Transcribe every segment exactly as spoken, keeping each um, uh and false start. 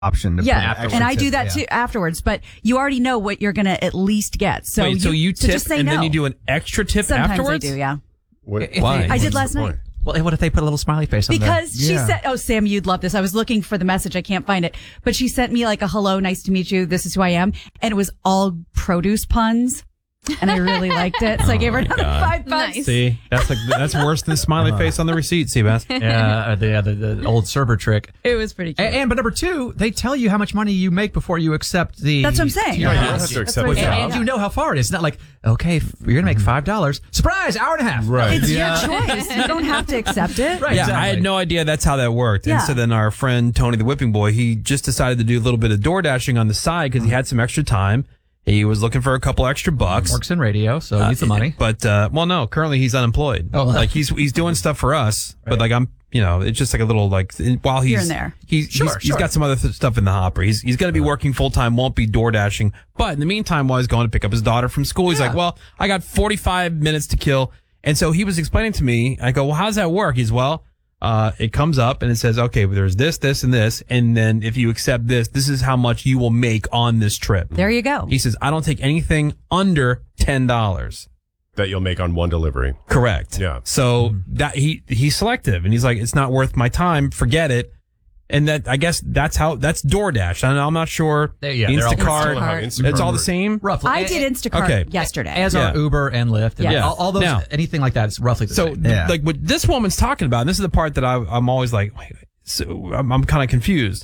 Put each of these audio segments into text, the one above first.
option to Yeah, put and I do tip, that yeah. too afterwards. But you already know what you're going to at least get. So Wait, you, so you so tip just say and no. then you do an extra tip Sometimes afterwards? I do, yeah. What, Why? I did last night. Well, what if they put a little smiley face on there? Because she Yeah. said, oh, Sam, you'd love this. I was looking for the message. I can't find it. But she sent me like a hello, nice to meet you. This is who I am. And it was all produce puns. And I really liked it. So I gave her another God. five bucks. Nice. See, that's like that's worse than smiley face on the receipt, Seabass. Yeah, the, the, the old server trick. It was pretty cute. And, and but number two, they tell you how much money you make before you accept the. That's what I'm saying. Yeah, you Yeah. don't have to That's accept what it. I said. And, and you know how far it is. It's not like, okay, f- you're going to make five dollars. Surprise, hour and a half. Right. It's Yeah. your choice. You don't have to accept it. Right, Yeah, exactly. I had no idea that's how that worked. Yeah. And so then our friend Tony the Whipping Boy, he just decided to do a little bit of door dashing on the side because he had some extra time. He was looking for a couple extra bucks. Works in radio, so he needs the money. But, uh, well, no, currently he's unemployed. Oh. Like he's, he's doing stuff for us, but like I'm, you know, it's just like a little like, while he's, Here and there. He's, Sure, he's, he's sure. got some other th- stuff in the hopper. He's, he's going to be working full time, won't be door dashing. But in the meantime, while he's going to pick up his daughter from school, he's Yeah. like, well, I got forty-five minutes to kill. And so he was explaining to me, I go, well, how does that work? He's, well, uh, it comes up and it says, okay, well, there's this, this, and this. And then if you accept this, this is how much you will make on this trip. There you go. He says, I don't take anything under ten dollars. That you'll make on one delivery. Correct. Yeah. So that he, he's selective and he's like, it's not worth my time. Forget it. And that, I guess that's how, that's DoorDash. And I'm not sure. They- yeah, they're all- Instacart. Still how Instacart. It's all the works. same. Roughly. I A- did Instacart Okay. yesterday. As Yeah. are Uber and Lyft. And Yeah. all, all those, Now- anything like that is roughly the So, same. Yeah. like what this woman's talking about, and this is the part that I, I'm always like, wait, so I'm, I'm kind of confused.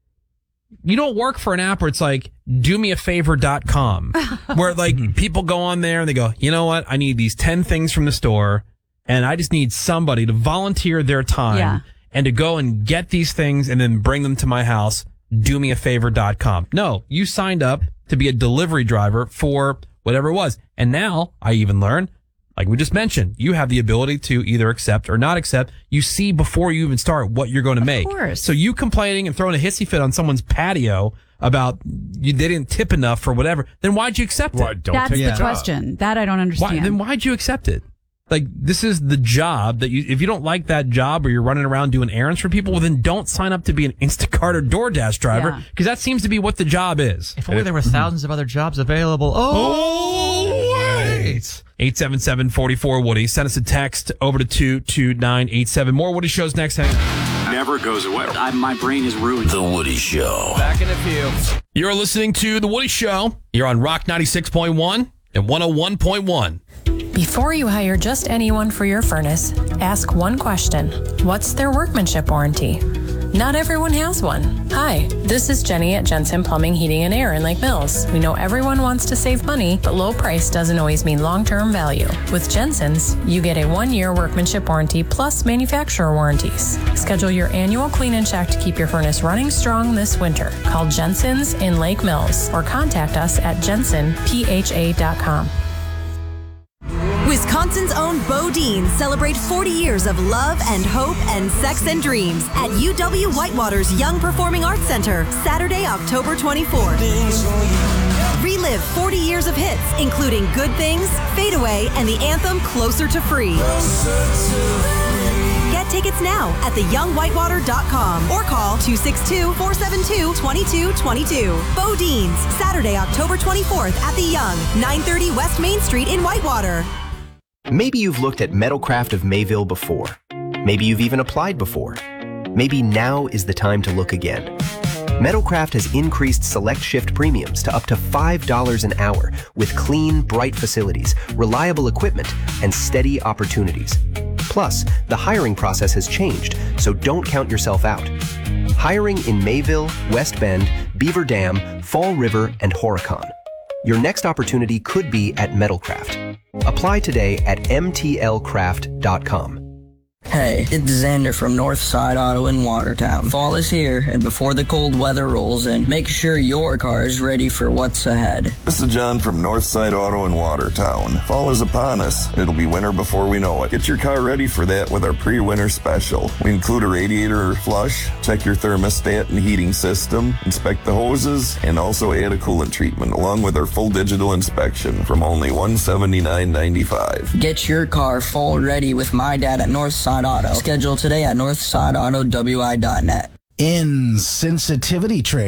You don't work for an app where it's like, do me a favor dot com, where like people go on there and they go, you know what? I need these ten things from the store and I just need somebody to volunteer their time Yeah. and to go and get these things and then bring them to my house. do me a favor dot com. No, you signed up to be a delivery driver for whatever it was. And now I even learned, like we just mentioned, you have the ability to either accept or not accept. You see before you even start what you're going to make. course. So you complaining and throwing a hissy fit on someone's patio about you they didn't tip enough or whatever, then why'd you accept Well, it? don't That's take the the job. question. That I don't Why, understand. then why'd you accept it? Like, this is the job that you, if you don't like that job or you're running around doing errands for people, well, then don't sign up to be an Instacart or DoorDash driver Yeah. because that seems to be what the job is. If only there were thousands of other jobs available. Oh, wait. eight seven seven, four four, Woody. Send us a text over to two two nine eight seven. More Woody shows next. Hang on. Never goes away. I, my brain is ruined. The Woody Show. Back in a few. You're listening to The Woody Show. You're on Rock ninety-six point one and one oh one point one. Before you hire just anyone for your furnace, ask one question. What's their workmanship warranty? Not everyone has one. Hi, this is Jenny at Jensen Plumbing, Heating, and Air in Lake Mills. We know everyone wants to save money, but low price doesn't always mean long-term value. With Jensen's, you get a one-year workmanship warranty plus manufacturer warranties. Schedule your annual clean and check to keep your furnace running strong this winter. Call Jensen's in Lake Mills or contact us at jensen p h a dot com. Wisconsin's own Bodine celebrate forty years of love and hope and sex and dreams at U W Whitewater's Young Performing Arts Center, Saturday, October twenty-fourth. Relive forty years of hits, including Good Things, Fade Away, and the anthem Closer to Free. Get tickets now at the young whitewater dot com or call two six two, four seven two, two two two two. Bodine's, Saturday, October twenty-fourth at the Young, nine thirty West Main Street in Whitewater. Maybe you've looked at Metalcraft of Mayville before. Maybe you've even applied before. Maybe now is the time to look again. Metalcraft has increased select shift premiums to up to five dollars an hour with clean, bright facilities, reliable equipment, and steady opportunities. Plus, the hiring process has changed, so don't count yourself out. Hiring in Mayville, West Bend, Beaver Dam, Fall River, and Horicon. Your next opportunity could be at Metalcraft. Apply today at m t l craft dot com. Hey, it's Xander from Northside Auto in Watertown. Fall is here, and before the cold weather rolls in, make sure your car is ready for what's ahead. This is John from Northside Auto in Watertown. Fall is upon us. It'll be winter before we know it. Get your car ready for that with our pre-winter special. We include a radiator flush, check your thermostat and heating system, inspect the hoses, and also add a coolant treatment along with our full digital inspection from only one hundred seventy-nine ninety-five. Get your car fall ready with my dad at Northside Auto. Schedule today at northside auto w i dot net. insensitivity training.